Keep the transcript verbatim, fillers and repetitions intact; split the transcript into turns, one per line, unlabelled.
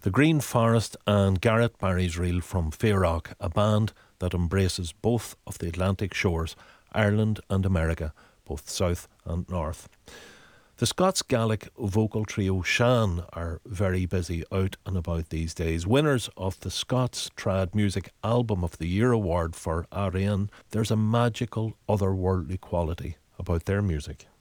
The Green Forest and Garrett Barry's reel from Fearock, a band that embraces both of the Atlantic shores, Ireland and America, both south and north. The Scots Gaelic vocal trio Shan are very busy out and about these days. Winners of the Scots Trad Music Album of the Year award for Arian, there's a magical otherworldly quality about their music.